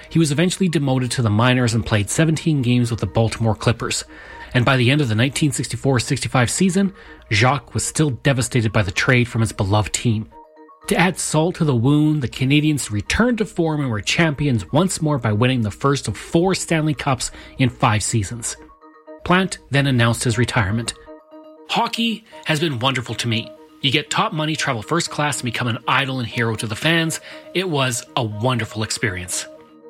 He was eventually demoted to the minors and played 17 games with the Baltimore Clippers. And by the end of the 1964-65 season, Jacques was still devastated by the trade from his beloved team. To add salt to the wound, the Canadiens returned to form and were champions once more by winning the first of 4 Stanley Cups in 5 seasons. Plante then announced his retirement. Hockey has been wonderful to me. You get top money, travel first class, and become an idol and hero to the fans. It was a wonderful experience.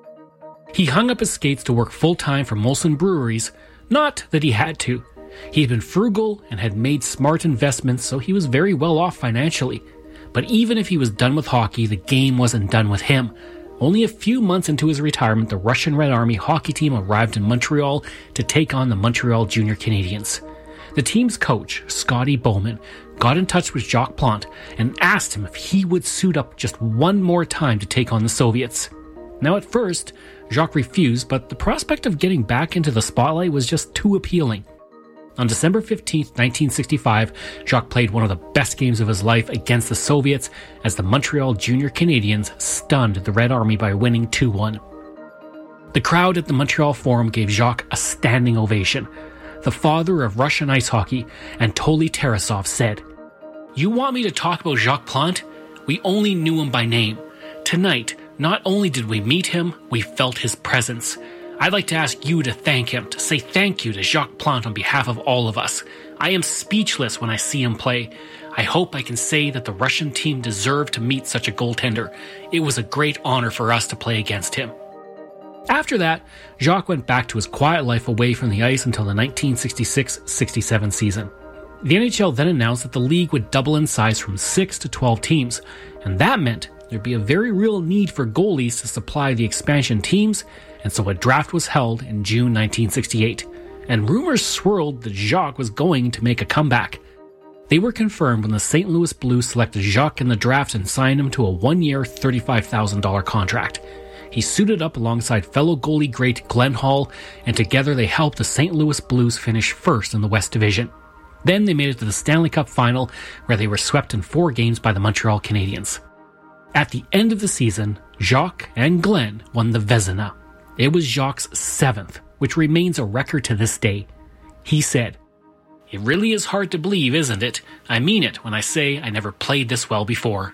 He hung up his skates to work full-time for Molson Breweries, not that he had to. He had been frugal and had made smart investments, so he was very well off financially. But even if he was done with hockey, the game wasn't done with him. Only a few months into his retirement, the Russian Red Army hockey team arrived in Montreal to take on the Montreal Junior Canadiens. The team's coach, Scotty Bowman, got in touch with Jacques Plante and asked him if he would suit up just one more time to take on the Soviets. Now at first, Jacques refused, but the prospect of getting back into the spotlight was just too appealing. On December 15, 1965, Jacques played one of the best games of his life against the Soviets as the Montreal Junior Canadiens stunned the Red Army by winning 2-1. The crowd at the Montreal Forum gave Jacques a standing ovation. The father of Russian ice hockey, Anatoly Tarasov, said, "You want me to talk about Jacques Plante? We only knew him by name. Tonight, not only did we meet him, we felt his presence. I'd like to ask you to thank him, to say thank you to Jacques Plante on behalf of all of us. I am speechless when I see him play. I hope I can say that the Russian team deserved to meet such a goaltender. It was a great honor for us to play against him." After that, Jacques went back to his quiet life away from the ice until the 1966-67 season. The NHL then announced that the league would double in size from 6 to 12 teams, and that meant there'd be a very real need for goalies to supply the expansion teams, and so a draft was held in June 1968, and rumors swirled that Jacques was going to make a comeback. They were confirmed when the St. Louis Blues selected Jacques in the draft and signed him to a 1-year, $35,000 contract. He suited up alongside fellow goalie great Glenn Hall, and together they helped the St. Louis Blues finish first in the West Division. Then they made it to the Stanley Cup Final, where they were swept in 4 games by the Montreal Canadiens. At the end of the season, Jacques and Glenn won the Vezina. It was Jacques' 7th, which remains a record to this day. He said, "It really is hard to believe, isn't it? I mean it when I say I never played this well before."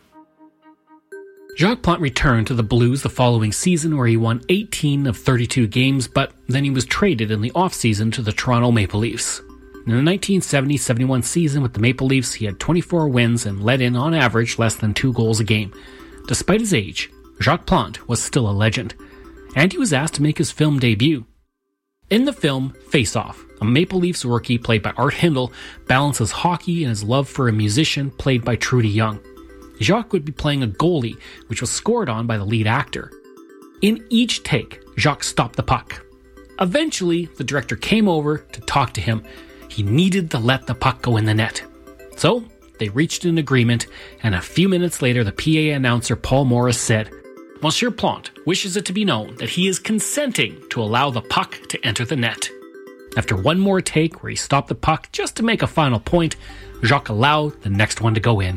Jacques Plante returned to the Blues the following season, where he won 18 of 32 games, but then he was traded in the offseason to the Toronto Maple Leafs. In the 1970-71 season with the Maple Leafs, he had 24 wins and let in, on average, less than 2 goals a game. Despite his age, Jacques Plante was still a legend, and he was asked to make his film debut. In the film Face Off, a Maple Leafs rookie played by Art Hindle balances hockey and his love for a musician played by Trudy Young. Jacques would be playing a goalie, which was scored on by the lead actor. In each take, Jacques stopped the puck. Eventually, the director came over to talk to him. He needed to let the puck go in the net. So, they reached an agreement, and a few minutes later the PA announcer Paul Morris said, "Monsieur Plante wishes it to be known that he is consenting to allow the puck to enter the net." After one more take where he stopped the puck just to make a final point, Jacques allowed the next one to go in.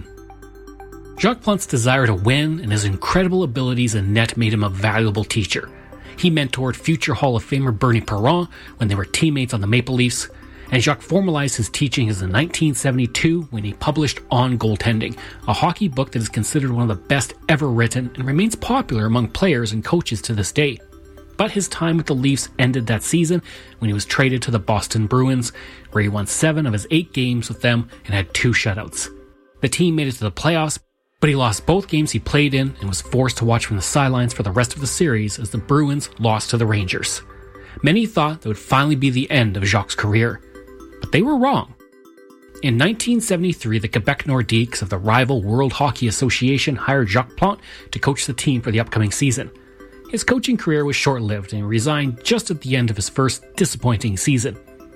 Jacques Plante's desire to win and his incredible abilities in net made him a valuable teacher. He mentored future Hall of Famer Bernie Perron when they were teammates on the Maple Leafs, and Jacques formalized his teachings in 1972 when he published On Goaltending, a hockey book that is considered one of the best ever written and remains popular among players and coaches to this day. But his time with the Leafs ended that season when he was traded to the Boston Bruins, where he won 7 of his 8 games with them and had 2 shutouts. The team made it to the playoffs, but he lost both games he played in and was forced to watch from the sidelines for the rest of the series as the Bruins lost to the Rangers. Many thought that would finally be the end of Jacques' career, but they were wrong. In 1973, the Quebec Nordiques of the rival World Hockey Association hired Jacques Plante to coach the team for the upcoming season. His coaching career was short-lived and he resigned just at the end of his first disappointing season.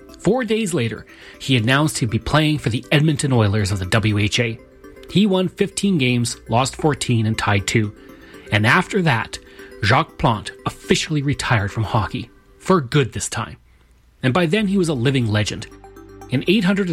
4 days later, he announced he'd be playing for the Edmonton Oilers of the WHA. He won 15 games, lost 14, and tied 2. And after that, Jacques Plante officially retired from hockey. For good this time. And by then he was a living legend. In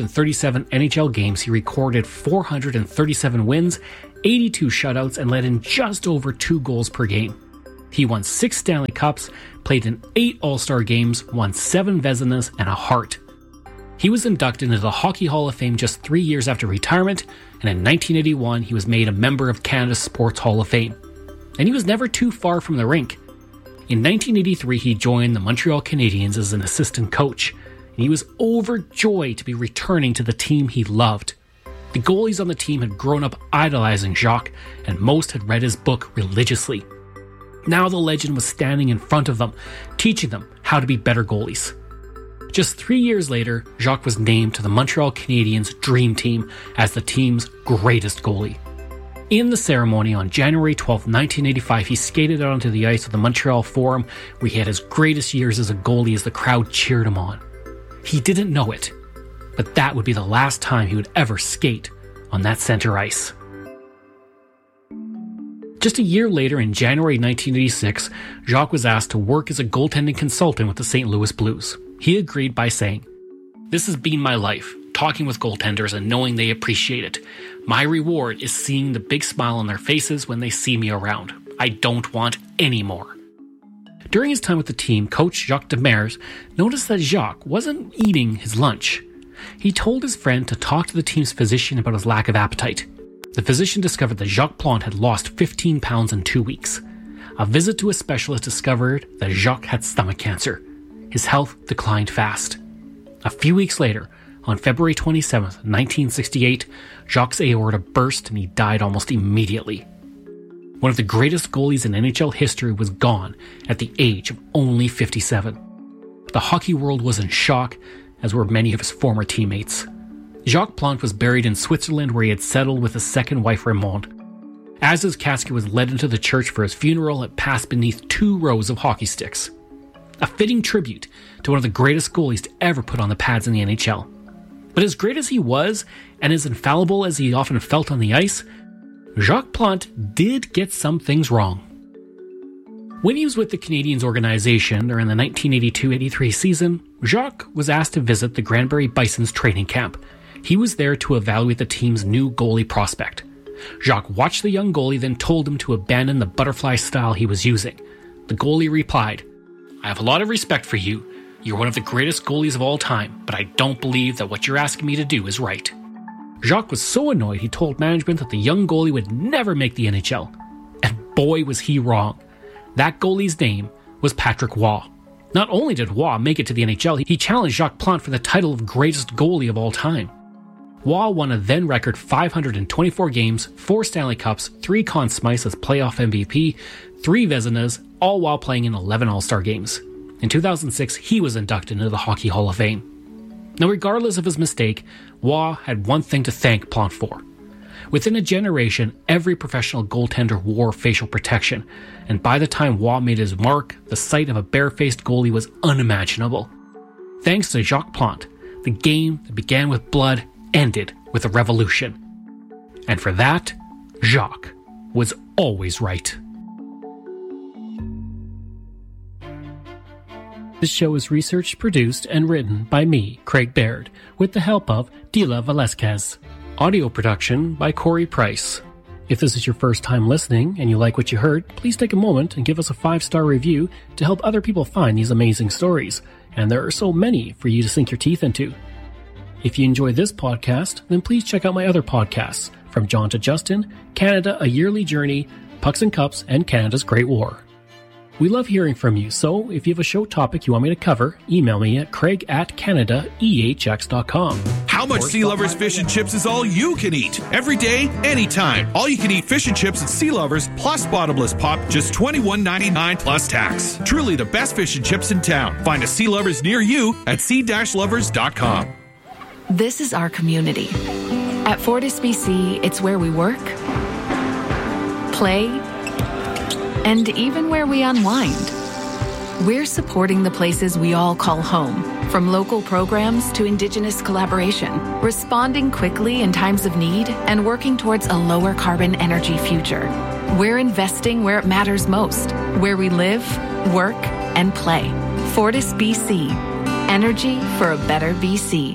837 NHL games, he recorded 437 wins, 82 shutouts, and let in just over 2 goals per game. He won 6 Stanley Cups, played in 8 All-Star games, won 7 Vezinas, and a Hart. He was inducted into the Hockey Hall of Fame just 3 years after retirement, and in 1981 he was made a member of Canada's Sports Hall of Fame. And he was never too far from the rink. In 1983 he joined the Montreal Canadiens as an assistant coach, and he was overjoyed to be returning to the team he loved. The goalies on the team had grown up idolizing Jacques, and most had read his book religiously. Now the legend was standing in front of them, teaching them how to be better goalies. Just 3 years later, Jacques was named to the Montreal Canadiens' Dream Team as the team's greatest goalie. In the ceremony on January 12, 1985, he skated out onto the ice of the Montreal Forum, where he had his greatest years as a goalie as the crowd cheered him on. He didn't know it, but that would be the last time he would ever skate on that center ice. Just a year later, in January 1986, Jacques was asked to work as a goaltending consultant with the St. Louis Blues. He agreed by saying, "This has been my life, talking with goaltenders and knowing they appreciate it. My reward is seeing the big smile on their faces when they see me around. I don't want any more." During his time with the team, coach Jacques Demers noticed that Jacques wasn't eating his lunch. He told his friend to talk to the team's physician about his lack of appetite. The physician discovered that Jacques Plante had lost 15 pounds in 2 weeks. A visit to a specialist discovered that Jacques had stomach cancer. His health declined fast. A few weeks later, on February 27, 1968, Jacques' aorta burst and he died almost immediately. One of the greatest goalies in NHL history was gone at the age of only 57. The hockey world was in shock, as were many of his former teammates. Jacques Plante was buried in Switzerland, where he had settled with his second wife Raymonde. As his casket was led into the church for his funeral, it passed beneath 2 rows of hockey sticks. A fitting tribute to one of the greatest goalies to ever put on the pads in the NHL. But as great as he was, and as infallible as he often felt on the ice, Jacques Plante did get some things wrong. When he was with the Canadiens organization during the 1982-83 season, Jacques was asked to visit the Granbury Bison's training camp. He was there to evaluate the team's new goalie prospect. Jacques watched the young goalie, then told him to abandon the butterfly style he was using. The goalie replied, "I have a lot of respect for you. You're one of the greatest goalies of all time, but I don't believe that what you're asking me to do is right." Jacques was so annoyed he told management that the young goalie would never make the NHL. And boy was he wrong. That goalie's name was Patrick Roy. Not only did Roy make it to the NHL, he challenged Jacques Plante for the title of greatest goalie of all time. Roy won a then record 524 games, 4 Stanley Cups, 3 Conn Smythes as playoff MVP, 3 Vezinas, all while playing in 11 All-Star games. In 2006, he was inducted into the Hockey Hall of Fame. Now, regardless of his mistake, Roy had one thing to thank Plante for. Within a generation, every professional goaltender wore facial protection, and by the time Roy made his mark, the sight of a barefaced goalie was unimaginable. Thanks to Jacques Plante, the game that began with blood ended with a revolution. And for that, Jacques was always right. This show is researched, produced, and written by me, Craig Baird, with the help of Dila Velasquez. Audio production by Corey Price. If this is your first time listening and you like what you heard, please take a moment and give us a 5-star review to help other people find these amazing stories. And there are so many for you to sink your teeth into. If you enjoy this podcast, then please check out my other podcasts, From John to Justin, Canada, A Yearly Journey, Pucks and Cups, and Canada's Great War. We love hearing from you, so if you have a show topic you want me to cover, email me at craig@canadaehx.com. How much Sea Lovers fish and chips is all you can eat? Every day, anytime. All you can eat fish and chips at Sea Lovers plus bottomless pop, just $21.99 plus tax. Truly the best fish and chips in town. Find a Sea Lovers near you at sea-lovers.com. This is our community. At Fortis BC, it's where we work, play, and even where we unwind. We're supporting the places we all call home, from local programs to Indigenous collaboration, responding quickly in times of need and working towards a lower carbon energy future. We're investing where it matters most, where we live, work, and play. Fortis BC. Energy for a better BC.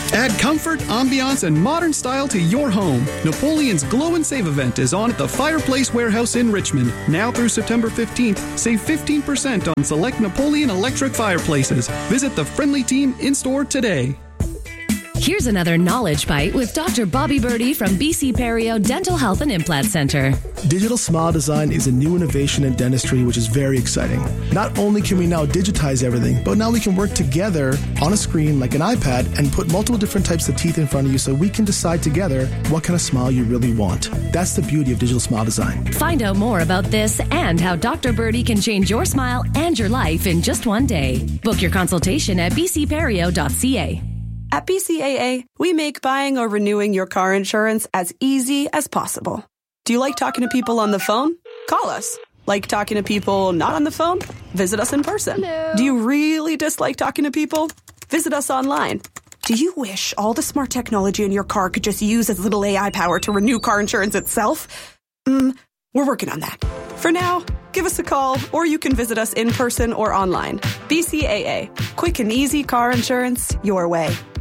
Add comfort, ambiance, and modern style to your home. Napoleon's Glow and Save event is on at the Fireplace Warehouse in Richmond. Now through September 15th, save 15% on select Napoleon electric fireplaces. Visit the friendly team in-store today. Here's another knowledge bite with Dr. Bobby Birdie from BC Perio Dental Health and Implant Center. Digital smile design is a new innovation in dentistry, which is very exciting. Not only can we now digitize everything, but now we can work together on a screen like an iPad and put multiple different types of teeth in front of you so we can decide together what kind of smile you really want. That's the beauty of digital smile design. Find out more about this and how Dr. Birdie can change your smile and your life in just one day. Book your consultation at bcperio.ca. At BCAA, we make buying or renewing your car insurance as easy as possible. Do you like talking to people on the phone? Call us. Like talking to people not on the phone? Visit us in person. Hello. Do you really dislike talking to people? Visit us online. Do you wish all the smart technology in your car could just use as little AI power to renew car insurance itself? We're working on that. For now, give us a call, or you can visit us in person or online. BCAA. Quick and easy car insurance your way.